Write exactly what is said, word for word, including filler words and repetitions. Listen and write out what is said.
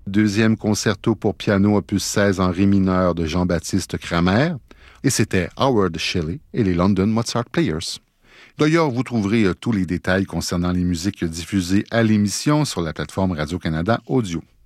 deuxième concerto pour piano opus seize en ré mineur de Jean-Baptiste Cramer, et c'était Howard Shelley et les London Mozart Players. D'ailleurs, vous trouverez tous les détails concernant les musiques diffusées à l'émission sur la plateforme Radio-Canada Audio.